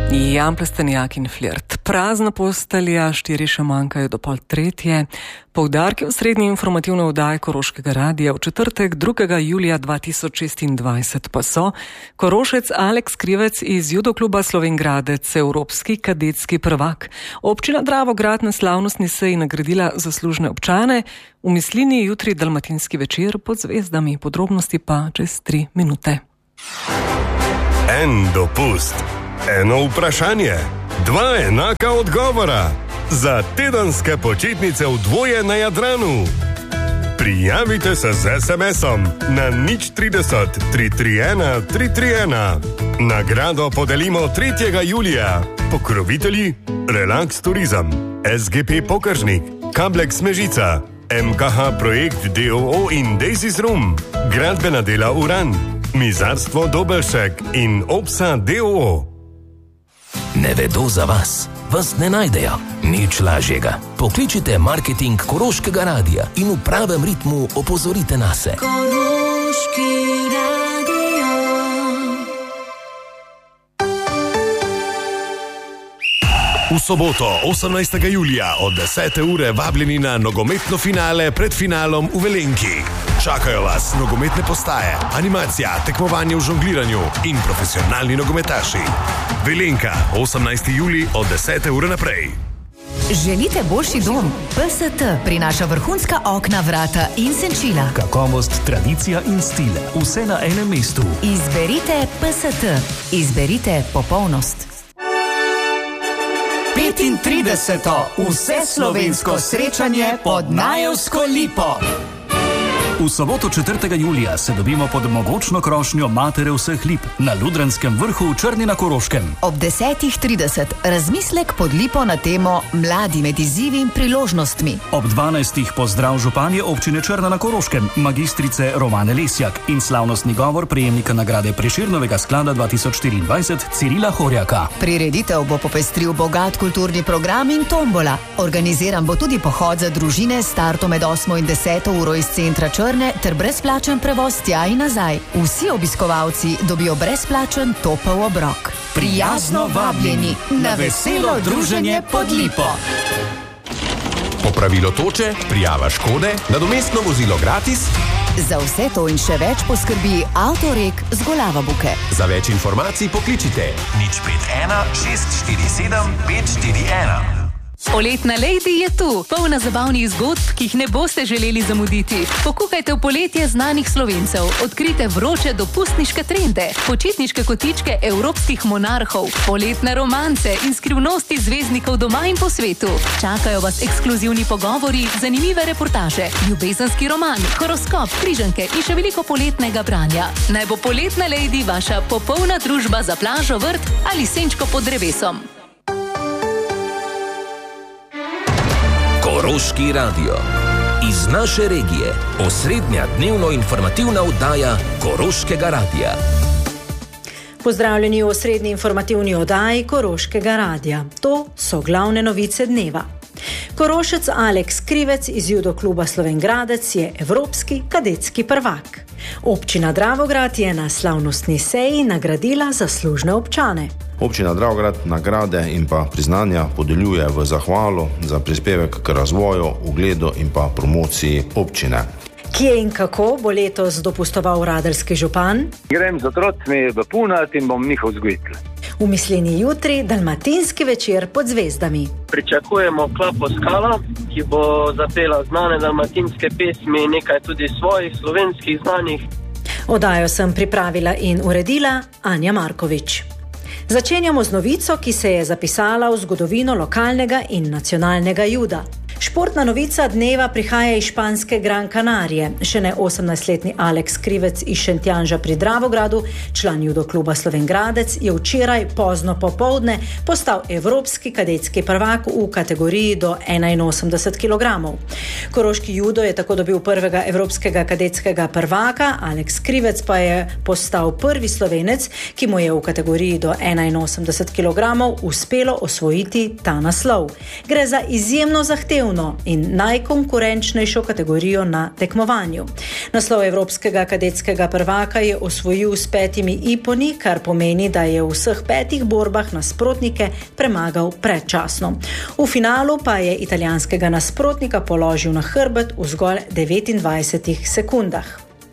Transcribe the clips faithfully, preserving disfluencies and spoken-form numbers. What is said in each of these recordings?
Jan Plestenjak in Flirt. Prazna postelja, štiri še manjkajo do pol tretje. Poudarki v srednji informativni oddaji Koroškega radia v četrtek, drugega julija dva tisoč šestindvajset pa so: Korošec Aleks Krivec iz Judo kluba Slovengradec, evropski kadetski prvak. Občina Dravograd na slavnostni seji nagradila zaslužne občane. V Mislini jutri dalmatinski večer pod zvezdami, podrobnosti pa čez tri minute. En dopust. Eno vprašanje, dva enaka odgovora. Za tedenske počitnice v dvoje na Jadranu. Prijavite se z es em esom na nič trideset tri tri ena tri tri ena. Nagrado podelimo tretjega julija. Pokrovitelji Relax Turizem, es ge pe Pokažnik, Kablek Smežica, em ka ha Projekt de o o in Daisys Room, Gradbena dela Uran, Mizarstvo Dobelšek in Opsa de o o. Ne vedo za vas, vas ne najdejo. Nič lažjega. Pokličite marketing Koroškega radia in v pravem ritmu opozorite nase. Koroški radio. V soboto, osemnajstega julija od desete ure vabljeni na nogometno finale pred finalom v Velenki. Čakajo vas nogometne postaje, animacija, tekmovanje v žongliranju in profesionalni nogometaši. Velenka, osemnajstega julija od desete ure naprej. Želite boljši dom? pe es te prinaša vrhunska okna, vrata in senčila. Kakovost, tradicija in stil, vse na enem mestu. Izberite pe es te. Izberite popolnost. petintrideseto vseslovensko srečanje pod Najevsko lipo. V soboto četrtega julija se dobimo pod mogočno krošnjo Matere vseh lip na Ludranskem vrhu v Črni na Koroškem. Ob desetih trideset razmislek pod lipo na temo Mladi med izzivi in priložnostmi. Ob dvanajstih pozdrav županje občine Črna na Koroškem, magistrice Romane Lesjak in slavnostni govor prejemnika nagrade Prešernovega sklada dva tisoč štiriindvajset Cirila Horjaka. Prireditev bo popestril bogat kulturni program in tombola. Organiziran bo tudi pohod za družine s startom med osmo in deseto uro iz centra Črna ter brezplačen prevoz tja in nazaj. Vsi obiskovalci dobijo brezplačen topel obrok. Prijazno vabljeni na veselo druženje pod lipo. Popravilo toče, prijava škode, nadomestno vozilo gratis. Za vse to in še več poskrbi Avtorek z Golava Buke. Za več informacij pokličite nič pet ena šest štiri sedem pet štiri ena. Poletna Lady je tu, polna zabavnih zgodb, ki jih ne boste želeli zamuditi. Pokukajte v poletje znanih Slovencev, odkrite vroče dopustniške trende, počitniške kotičke evropskih monarhov, poletne romance in skrivnosti zvezdnikov doma in po svetu. Čakajo vas ekskluzivni pogovori, zanimive reportaže, ljubezenski roman, horoskop, križanke in še veliko poletnega branja. Naj bo Poletna Lady vaša popolna družba za plažo, vrt ali senčko pod drevesom. Koroški radio. Iz naše regije. Osrednja dnevno informativna oddaja Koroškega radia. Pozdravljeni v osrednji informativni oddaji Koroškega radia. To so glavne novice dneva. Korošec Aleks Krivec iz Judo kluba Slovengradec je evropski kadetski prvak. Občina Dravograd je na slavnostni seji nagradila zaslužne občane. Občina Dravograd nagrade in pa priznanja podeljuje v zahvalo za prispevek k razvoju, ugledu in pa promociji občine. Kje in kako bo letos dopustoval radeljski župan? Grem z otrocmi v Punat in bom njihov vzgojitelj. V Mislini jutri dalmatinski večer pod zvezdami. Pričakujemo Klapo Skala, ki bo zapela znane dalmatinske pesmi, nekaj tudi svojih slovenskih znanih. Oddajo sem pripravila in uredila Anja Markovič. Začenjamo z novico, ki se je zapisala v zgodovino lokalnega in nacionalnega juda. Športna novica dneva prihaja iz španske Gran Canarije. Še ne osemnajstletni Aleks Krivec iz Šentjanža pri Dravogradu, član judo kluba Slovengradec, je včeraj pozno popoldne postal evropski kadetski prvak v kategoriji do enainosemdeset kilogramov. Koroški judo je tako dobil prvega evropskega kadetskega prvaka, Aleks Krivec pa je postal prvi Slovenec, ki mu je v kategoriji do enainosemdeset kilogramov uspelo osvojiti ta naslov. Gre za izjemno zahtevno zahtevno in najkonkurenčnejšo kategorijo na tekmovanju. Naslov evropskega kadetskega prvaka je osvojil s petimi iponi, kar pomeni, da je v vseh petih borbah nasprotnike premagal predčasno. V finalu pa je italijanskega nasprotnika položil na hrbet v zgolj devetindvajsetih sekundah.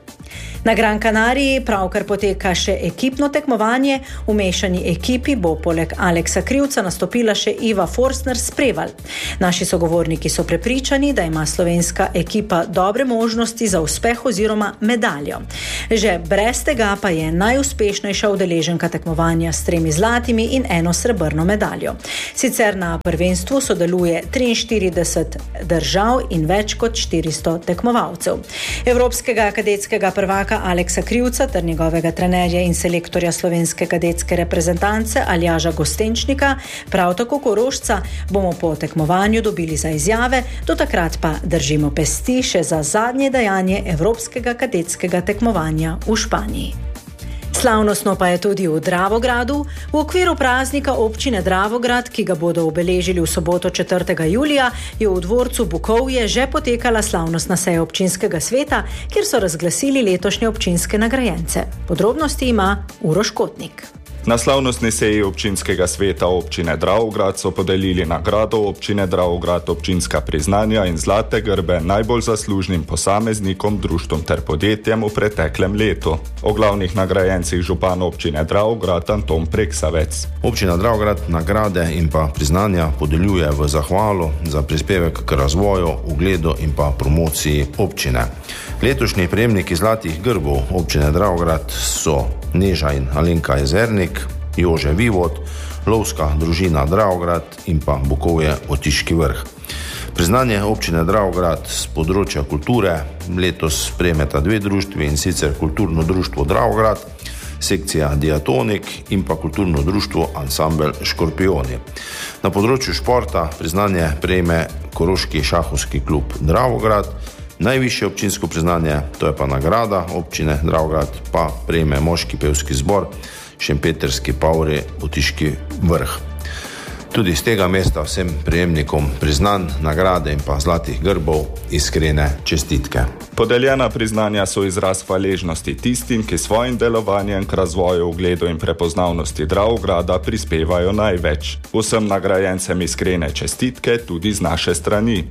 Na Gran Canariji pravkar poteka še ekipno tekmovanje. V mešani ekipi bo poleg Aleksa Krivca nastopila še Iva Forstner-Spreval. Naši sogovorniki so prepričani, da ima slovenska ekipa dobre možnosti za uspeh oziroma medaljo. Že brez tega pa je najuspešnejša udeleženka tekmovanja s tremi zlatimi in eno srebrno medaljo. Sicer na prvenstvu sodeluje triinštirideset držav in več kot štiristo tekmovalcev. Evropskega kadetskega prvaka Aleksa Krivca ter njegovega trenerja in selektorja slovenske kadetske reprezentance Aljaža Gostenčnika, prav tako Korošca, bomo po tekmovanju dobili za izjave, do takrat pa držimo pesti še za zadnje dejanje evropskega kadetskega tekmovanja v Španiji. Slavnostno pa je tudi v Dravogradu. V okviru praznika občine Dravograd, ki ga bodo obeležili v soboto četrtega julija, je v dvorcu Bukovje že potekala slavnostna seja občinskega sveta, kjer so razglasili letošnje občinske nagrajence. Podrobnosti ima Uroš Kotnik. Na slavnostni seji občinskega sveta občine Dravograd so podelili nagrado občine Dravograd občinska priznanja in zlate grbe najbolj zaslužnim posameznikom, društvom ter podjetjem v preteklem letu. O glavnih nagrajencih župan občine Dravograd Anton Preksavec. Občina Dravograd nagrade in pa priznanja podeljuje v zahvalo za prispevek k razvoju, ugledu in pa promociji občine. Letošnji prejemniki zlatih grbov občine Dravograd so Neža in Alenka Jezernik, Jože Vivod, lovska družina Dravograd in pa Bukovje Otiški vrh. Priznanje občine Dravograd z področja kulture letos prejmeta dve društvi, in sicer Kulturno društvo Dravograd, sekcija Diatonik in pa Kulturno društvo Ansambel Škorpioni. Na področju športa priznanje prejme Koroški šahovski klub Dravograd. Najvišje občinsko priznanje, to je pa nagrada občine Dravograd, pa prejme moški pevski zbor Šempetrski Pavri Otiški vrh. Tudi z tega mesta vsem prejemnikom priznanj, nagrade in pa zlatih grbov iskrene čestitke. Podeljena priznanja so izraz hvaležnosti tistim, ki svojim delovanjem k razvoju, ugledu in prepoznavnosti Dravograda prispevajo največ. Vsem nagrajencem iskrene čestitke tudi z naše strani.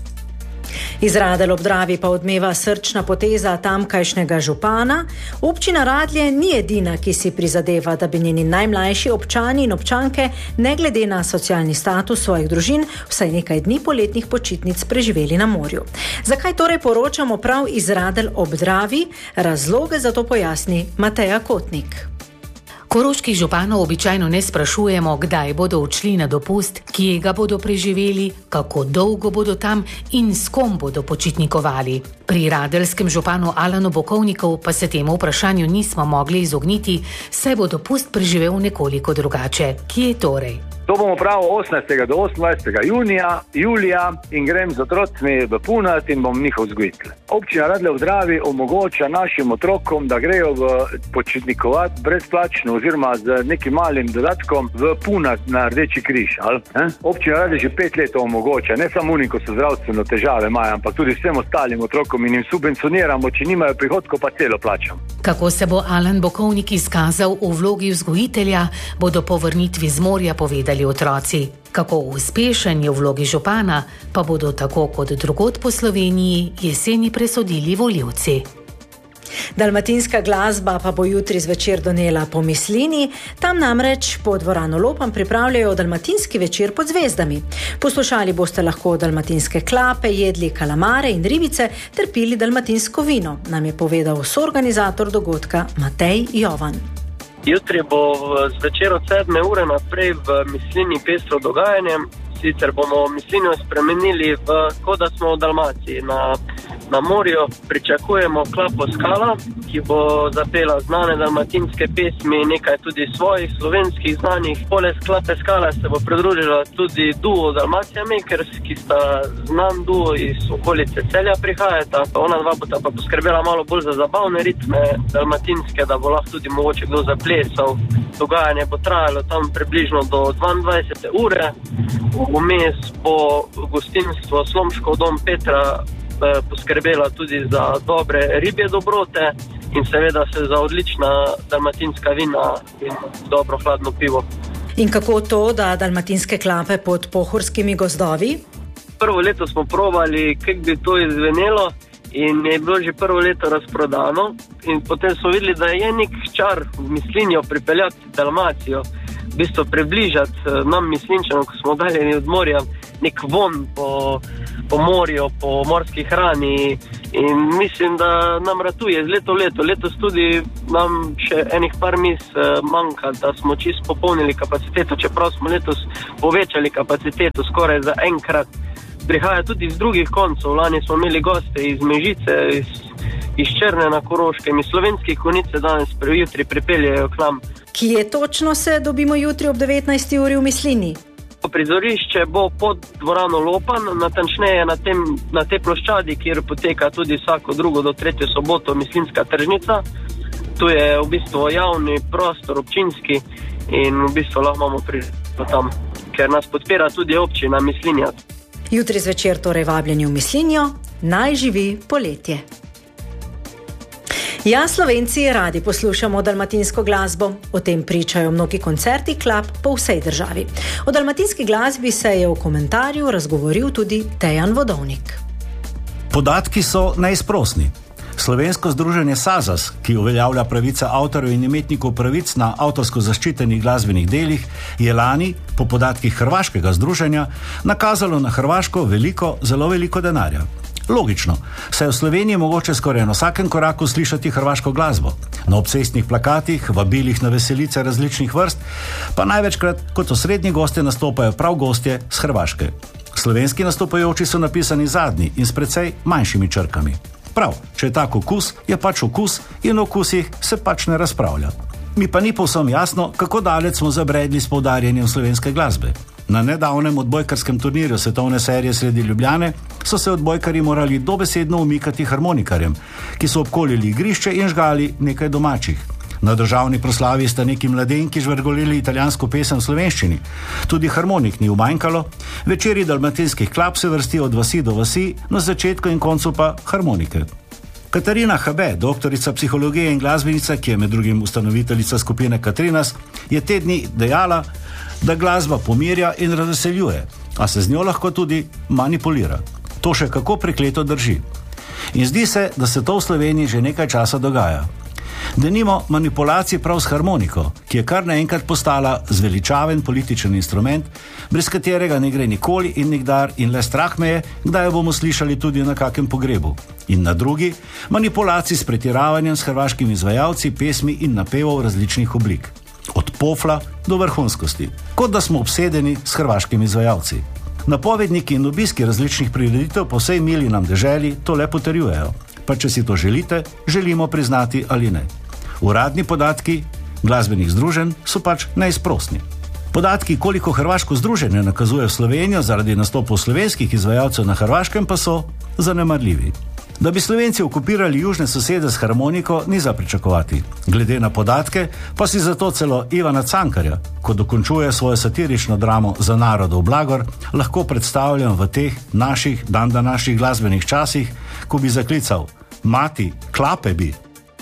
Iz Radelj ob Dravi pa odmeva srčna poteza tamkajšnjega župana. Občina Radlje ni edina, ki si prizadeva, da bi njeni najmlajši občani in občanke, ne glede na socialni status svojih družin, vsaj nekaj dni poletnih počitnic preživeli na morju. Zakaj torej poročamo prav iz Radelj ob Dravi? Razloge za to pojasni Mateja Kotnik. Koroških županov običajno ne sprašujemo, kdaj bodo odšli na dopust, kje ga bodo preživeli, kako dolgo bodo tam in s kom bodo počitnikovali. Pri radeljskem županu Alanu Bokovnikov pa se temu vprašanju nismo mogli izogniti, saj bo dopust preživel nekoliko drugače. Kje torej? To bomo prav osemnajstega do osemnajstega junija, julija in grem z otrocmi v Punat in bom njihov vzgojitelj. Občina Radelj ob Dravi omogoča našim otrokom, da grejo v počitnikovati brezplačno oziroma z nekim malim dodatkom v Punat na Rdeči križ. Ali, eh? Občina Radelj že pet let omogoča, ne samo unim, ko so zdravstveno težave imajo, ampak tudi vsem ostalim otrokom in jim subvencioniramo, če nimajo prihodkov, pa celo plačam. Kako se bo Alan Bokovnik izkazal v vlogi vzgojitelja, bodo po vrnitvi z morja povedali otroci. Kako uspešen je v vlogi župana, pa bodo tako kot drugod po Sloveniji jeseni presodili volivci. Dalmatinska glasba pa bo jutri zvečer donela po Mislini, tam namreč po dvorano Lopan pripravljajo dalmatinski večer pod zvezdami. Poslušali boste lahko dalmatinske klape, jedli kalamare in ribice ter pili dalmatinsko vino, nam je povedal soorganizator dogodka Matej Jovan. Jutri bo zvečer od sedme ure naprej v Mislini pestro dogajanje. Sicer bomo Mislinjo spremenili v, kot da smo v Dalmaciji, na na morju. Pričakujemo Klapo Skala, ki bo zapela znane dalmatinske pesmi, nekaj tudi svojih slovenskih znanih. Poleg Klape Skala se bo pridružila tudi duo Dalmatia Makers, ki sta znan duo iz okolice Celja prihajata. Ona dva bo pa poskrbela malo bolj za zabavne ritme dalmatinske, da bo lahko tudi mogoče kdo zaplesal. Dogajanje bo trajalo tam približno do dvaindvajsete ure. Vmes bo gostinstvo Slomškov dom Petra poskrbela tudi za dobre ribje dobrote in seveda se za odlična dalmatinska vina in dobro hladno pivo. In kako to, da dalmatinske klape pod pohorskimi gozdovi? Prvo leto smo probali, kako bi to izvenelo, in je bilo že prvo leto razprodano. In potem smo videli, da je nek čar v Mislinjo pripeljati Dalmacijo, v bistvu približati nam Mislinčanom, ko smo daljeni od morja, nek von po, po morju, po morski hrani. In mislim, da nam ratuje z leto v leto. Letos tudi nam še enih par mis manjka, da smo čisto popolnili kapaciteto, čeprav smo letos povečali kapaciteto skoraj za enkrat. Prihaja tudi iz drugih koncev. Lani smo imeli goste iz Mežice, iz, iz Črne na Koroškem, iz Slovenskih Konjic danes jutri pripeljejo k nam. Kje točno se dobimo jutri ob devetnajsti uri v Mislinji? Prizorišče bo pod dvorano Lopan, natančneje na, tem, na tej ploščadi, kjer poteka tudi vsako drugo do tretjo soboto mislinska tržnica. Tu je v bistvu javni prostor, občinski, in v bistvu lahko imamo prišlo tam, ker nas podpira tudi občina Mislinja. Jutri zvečer torej vabljeni v Mislinjo, naj živi poletje. Ja, Slovenci radi poslušamo dalmatinsko glasbo. O tem pričajo mnogi koncerti klap po vsej državi. O dalmatinski glasbi se je v komentarju razgovoril tudi Dejan Vodovnik. Podatki so neizprosni. Slovensko združenje SAZAS, ki uveljavlja pravice avtorjev in imetnikov pravic na avtorsko zaščitenih glasbenih delih, je lani, po podatkih hrvaškega združenja, nakazalo na Hrvaško veliko, zelo veliko denarja. Logično, saj v Sloveniji mogoče skoraj na vsakem koraku slišati hrvaško glasbo. Na obcestnih plakatih, vabilih na veselice različnih vrst, pa največkrat kot osrednji gostje nastopajo prav gostje z Hrvaške. Slovenski nastopajoči so napisani zadnji in s precej manjšimi črkami. Prav, če je tak okus, je pač okus in o okusih se pač ne razpravlja. Mi pa ni povsem jasno, kako daleč smo zabredli s poudarjanjem slovenske glasbe. Na nedavnem odbojkarskem turnirju svetovne serije sredi Ljubljane so se odbojkarji morali dobesedno umikati harmonikarjem, ki so obkolili igrišče in žgali nekaj domačih. Na državni proslavi sta neki mladenki žvrgolili italijansko pesem v slovenščini. Tudi harmonik ni umanjkalo, večeri dalmatinskih klap se vrstijo od vasi do vasi, na začetku in koncu pa harmonike. Katarina Habe, doktorica psihologije in glasbenica, ki je med drugim ustanoviteljica skupine Katrinas, je te dni dejala, da glasba pomirja in razveseljuje, a se z njo lahko tudi manipulira. To še kako prekleto drži. In zdi se, da se to v Sloveniji že nekaj časa dogaja. Denimo manipulacij prav s harmoniko, ki je kar naenkrat postala zveličaven političen instrument, brez katerega ne gre nikoli in nikdar in le strah me je, kdaj jo bomo slišali tudi na kakem pogrebu. In na drugi, manipulacij s pretiravanjem s hrvaškimi izvajalci, pesmi in napevov različnih oblik. Od pofla do vrhunskosti, kot da smo obsedeni s hrvaškimi izvajalci. Napovedniki in obiski različnih prireditev po vsej mili nam deželi to le potrjujejo. Pa če si to želite, želimo priznati ali ne. Uradni podatki glasbenih združenj so pač neizprosni. Podatki, koliko hrvaško združenje nakazuje v Slovenijo zaradi nastopov slovenskih izvajalcev na Hrvaškem, pa so zanemarljivi. Da bi Slovenci okupirali južne sosede s harmoniko, ni za pričakovati. Glede na podatke, pa si zato celo Ivana Cankarja, ko dokončuje svojo satirično dramo Za narodov blagor, lahko predstavljam v teh naših dandanašnjih glasbenih časih, ko bi zaklical: mati, klape bi.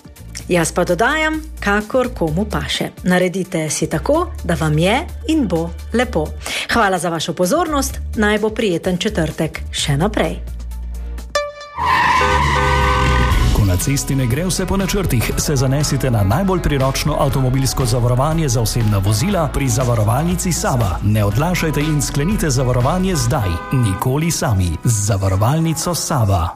Jaz pa dodajam, kakor komu paše. Naredite si tako, da vam je in bo lepo. Hvala za vašo pozornost, naj bo prijeten četrtek še naprej. Ko na cesti ne gre vse po načrtih, se zanesite na najbolj priročno avtomobilsko zavarovanje za osebna vozila pri zavarovalnici Sava. Ne odlašajte in sklenite zavarovanje zdaj, nikoli sami. Z zavarovalnico Sava.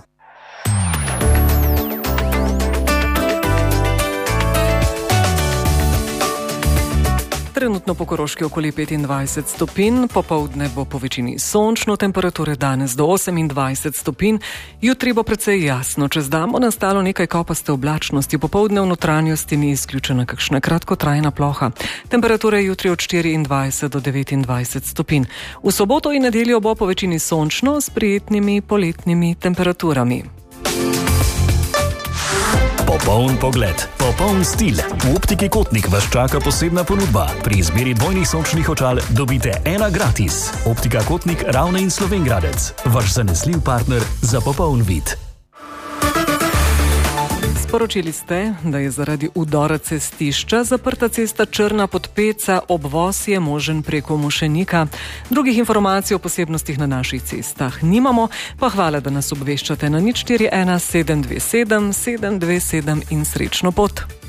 Trenutno po Koroški okoli petindvajset stopinj, popoldne bo po večini sončno, temperature danes do osemindvajset stopinj, jutri bo precej jasno, čez dan bo nastalo nekaj kopaste oblačnosti, popoldne v notranjosti ni izključena kakšna kratkotrajna ploha. Temperature jutri od štiriindvajset do devetindvajset stopinj. V soboto in nedeljo bo po večini sončno s prijetnimi poletnimi temperaturami. Popoln pogled, popoln stil. V Optiki Kotnik vas čaka posebna ponudba. Pri izbiri dvojnih sončnih očal dobite ena gratis. Optika Kotnik, Ravne in Slovenj Gradec. Vaš zanesljiv partner za popoln vid. Sporočili ste, da je zaradi udora cestišča zaprta cesta Črna Podpeca, obvoz je možen preko Mošenika. Drugih informacij o posebnostih na naših cestah nimamo, pa hvala, da nas obveščate na nič štiri ena sedem dve sedem sedem dve sedem in srečno pot.